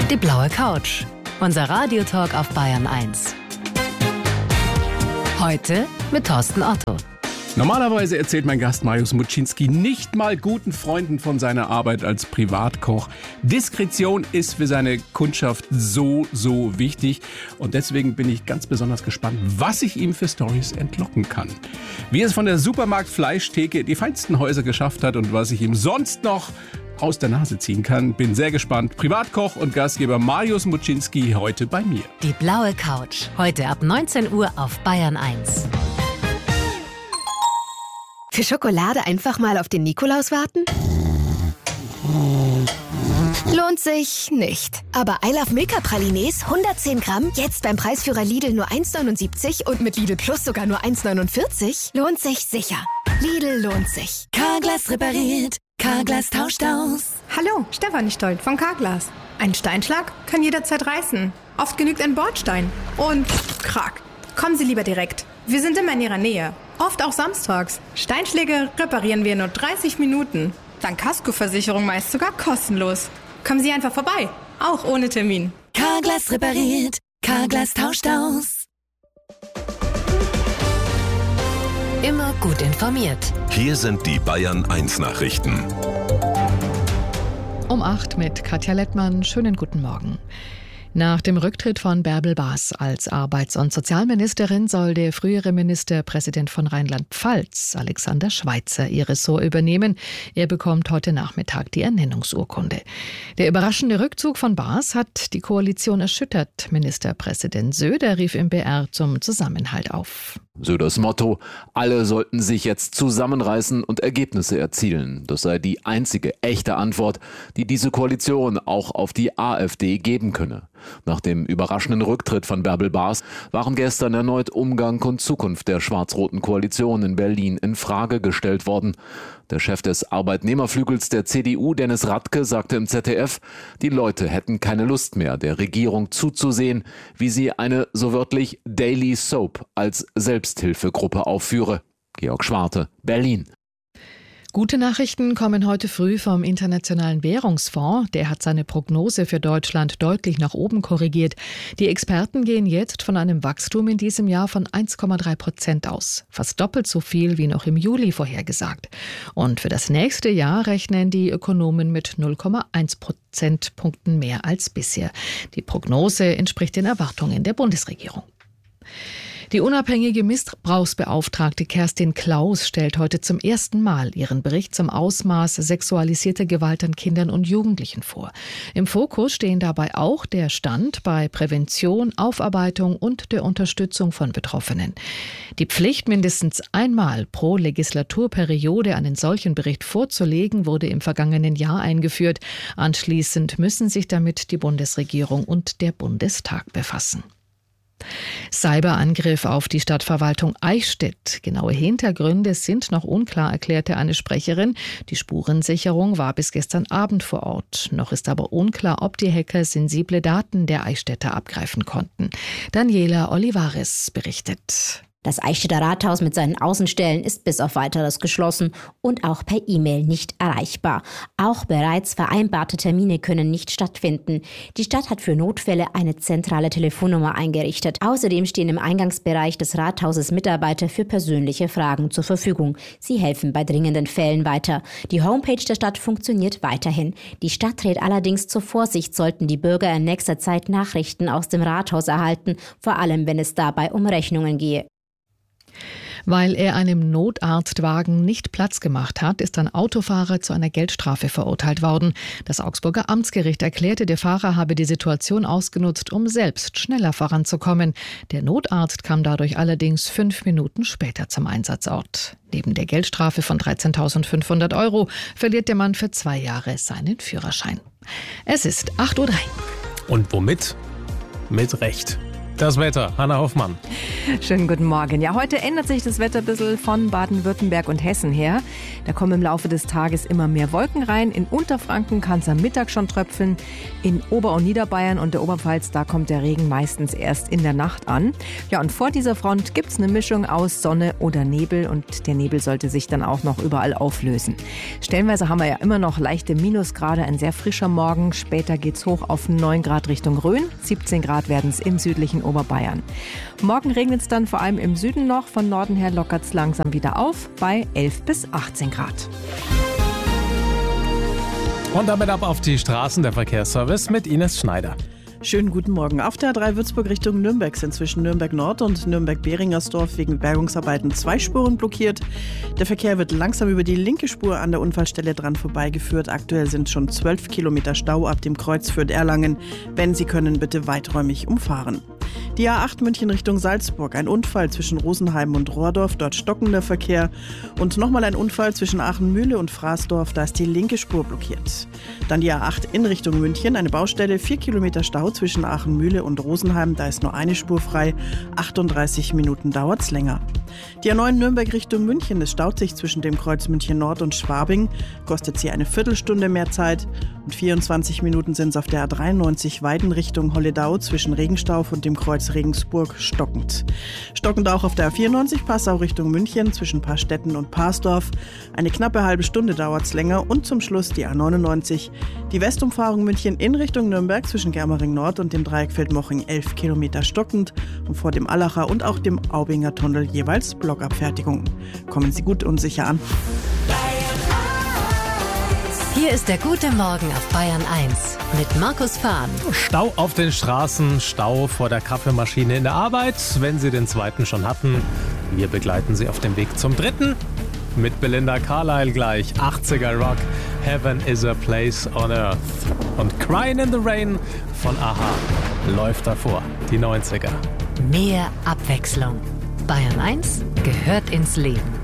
Die blaue Couch. Unser Radiotalk auf Bayern 1. Heute mit Thorsten Otto. Normalerweise erzählt mein Gast Mariusz Muczynski nicht mal guten Freunden von seiner Arbeit als Privatkoch. Diskretion ist für seine Kundschaft so wichtig. Und deswegen bin ich ganz besonders gespannt, was ich ihm für Storys entlocken kann. Wie es von der Supermarkt-Fleischtheke in die feinsten Häuser geschafft hat und was ich ihm sonst noch aus der Nase ziehen kann. Bin sehr gespannt. Privatkoch und Gastgeber Mariusz Muczynski heute bei mir. Die blaue Couch. Heute ab 19 Uhr auf Bayern 1. Für Schokolade einfach mal auf den Nikolaus warten? Lohnt sich nicht. Aber I Love Milka Pralines 110 Gramm, jetzt beim Preisführer Lidl nur 1,79 und mit Lidl Plus sogar nur 1,49, lohnt sich sicher. Lidl lohnt sich. Carglass repariert, Carglass tauscht aus. Hallo, Stefanie Stolt von Carglass. Ein Steinschlag kann jederzeit reißen. Oft genügt ein Bordstein. Und krack. Kommen Sie lieber direkt. Wir sind immer in Ihrer Nähe. Oft auch samstags. Steinschläge reparieren wir in nur 30 Minuten. Dank Kaskoversicherung meist sogar kostenlos. Kommen Sie einfach vorbei. Auch ohne Termin. Carglass repariert, Carglass tauscht aus. Immer gut informiert. Hier sind die Bayern 1 Nachrichten. Um 8 mit Katja Lettmann. Schönen guten Morgen. Nach dem Rücktritt von Bärbel Bas als Arbeits- und Sozialministerin soll der frühere Ministerpräsident von Rheinland-Pfalz, Alexander Schweitzer, ihr Ressort übernehmen. Er bekommt heute Nachmittag die Ernennungsurkunde. Der überraschende Rückzug von Bas hat die Koalition erschüttert. Ministerpräsident Söder rief im BR zum Zusammenhalt auf. Söders Motto: Alle sollten sich jetzt zusammenreißen und Ergebnisse erzielen. Das sei die einzige echte Antwort, die diese Koalition auch auf die AfD geben könne. Nach dem überraschenden Rücktritt von Bärbel Bas waren gestern erneut Umgang und Zukunft der schwarz-roten Koalition in Berlin in Frage gestellt worden. Der Chef des Arbeitnehmerflügels der CDU, Dennis Radke, sagte im ZDF, die Leute hätten keine Lust mehr, der Regierung zuzusehen, wie sie eine so wörtlich Daily Soap als Selbsthilfegruppe aufführe. Georg Schwarte, Berlin. Gute Nachrichten kommen heute früh vom Internationalen Währungsfonds. Der hat seine Prognose für Deutschland deutlich nach oben korrigiert. Die Experten gehen jetzt von einem Wachstum in diesem Jahr von 1,3% aus. Fast doppelt so viel wie noch im Juli vorhergesagt. Und für das nächste Jahr rechnen die Ökonomen mit 0,1 Prozentpunkten mehr als bisher. Die Prognose entspricht den Erwartungen der Bundesregierung. Die unabhängige Missbrauchsbeauftragte Kerstin Klaus stellt heute zum ersten Mal ihren Bericht zum Ausmaß sexualisierter Gewalt an Kindern und Jugendlichen vor. Im Fokus stehen dabei auch der Stand bei Prävention, Aufarbeitung und der Unterstützung von Betroffenen. Die Pflicht, mindestens einmal pro Legislaturperiode einen solchen Bericht vorzulegen, wurde im vergangenen Jahr eingeführt. Anschließend müssen sich damit die Bundesregierung und der Bundestag befassen. Cyberangriff auf die Stadtverwaltung Eichstätt. Genaue Hintergründe sind noch unklar, erklärte eine Sprecherin. Die Spurensicherung war bis gestern Abend vor Ort. Noch ist aber unklar, ob die Hacker sensible Daten der Eichstätter abgreifen konnten. Daniela Olivares berichtet. Das Eichstätter Rathaus mit seinen Außenstellen ist bis auf Weiteres geschlossen und auch per E-Mail nicht erreichbar. Auch bereits vereinbarte Termine können nicht stattfinden. Die Stadt hat für Notfälle eine zentrale Telefonnummer eingerichtet. Außerdem stehen im Eingangsbereich des Rathauses Mitarbeiter für persönliche Fragen zur Verfügung. Sie helfen bei dringenden Fällen weiter. Die Homepage der Stadt funktioniert weiterhin. Die Stadt rät allerdings zur Vorsicht, sollten die Bürger in nächster Zeit Nachrichten aus dem Rathaus erhalten, vor allem wenn es dabei um Rechnungen gehe. Weil er einem Notarztwagen nicht Platz gemacht hat, ist ein Autofahrer zu einer Geldstrafe verurteilt worden. Das Augsburger Amtsgericht erklärte, der Fahrer habe die Situation ausgenutzt, um selbst schneller voranzukommen. Der Notarzt kam dadurch allerdings 5 Minuten später zum Einsatzort. Neben der Geldstrafe von 13.500 € verliert der Mann für 2 Jahre seinen Führerschein. Es ist 8:03 Uhr. Und womit? Mit Recht. Das Wetter, Hanna Hoffmann. Schönen guten Morgen. Ja, heute ändert sich das Wetter ein bisschen von Baden-Württemberg und Hessen her. Da kommen im Laufe des Tages immer mehr Wolken rein. In Unterfranken kann es am Mittag schon tröpfeln. In Ober- und Niederbayern und der Oberpfalz, da kommt der Regen meistens erst in der Nacht an. Ja, und vor dieser Front gibt es eine Mischung aus Sonne oder Nebel und der Nebel sollte sich dann auch noch überall auflösen. Stellenweise haben wir ja immer noch leichte Minusgrade, ein sehr frischer Morgen. Später geht's hoch auf 9 Grad Richtung Rhön. 17 Grad werden es im südlichen Oberbayern. Morgen regnet es dann vor allem im Süden noch. Von Norden her lockert es langsam wieder auf bei 11 bis 18 Grad. Und damit ab auf die Straßen, der Verkehrsservice mit Ines Schneider. Schönen guten Morgen. Auf der A3 Würzburg Richtung Nürnberg sind zwischen Nürnberg Nord und Nürnberg-Beringersdorf wegen Bergungsarbeiten 2 Spuren blockiert. Der Verkehr wird langsam über die linke Spur an der Unfallstelle dran vorbeigeführt. Aktuell sind schon 12 Kilometer Stau ab dem Kreuz Fürth-Erlangen. Wenn Sie können, bitte weiträumig umfahren. Die A8 München Richtung Salzburg. Ein Unfall zwischen Rosenheim und Rohrdorf, dort stockender Verkehr. Und nochmal ein Unfall zwischen Aachen-Mühle und Fraßdorf, da ist die linke Spur blockiert. Dann die A8 in Richtung München, eine Baustelle, 4 Kilometer Stau zwischen Aachen-Mühle und Rosenheim, da ist nur eine Spur frei, 38 Minuten dauert's länger. Die A9 Nürnberg Richtung München, es staut sich zwischen dem Kreuz München Nord und Schwabing, kostet sie eine Viertelstunde mehr Zeit und 24 Minuten sind es auf der A93 Weiden Richtung Holledau zwischen Regenstauf und dem Kreuz Regensburg stockend. Stockend auch auf der A94 Passau Richtung München zwischen Paarstetten und Parsdorf. Eine knappe halbe Stunde dauert's länger und zum Schluss die A99, die Westumfahrung München in Richtung Nürnberg zwischen Germering Nord und dem Dreieck Feldmoching 11 Kilometer stockend und vor dem Allacher und auch dem Aubinger Tunnel jeweils Blockabfertigung. Kommen Sie gut und sicher an. Hier ist der gute Morgen auf Bayern 1 mit Markus Fahn. Stau auf den Straßen, Stau vor der Kaffeemaschine in der Arbeit, wenn Sie den zweiten schon hatten. Wir begleiten Sie auf dem Weg zum dritten. Mit Belinda Carlisle gleich, 80er Rock, Heaven is a Place on Earth. Und Crying in the Rain von Aha läuft davor, die 90er. Mehr Abwechslung. Bayern 1 gehört ins Leben.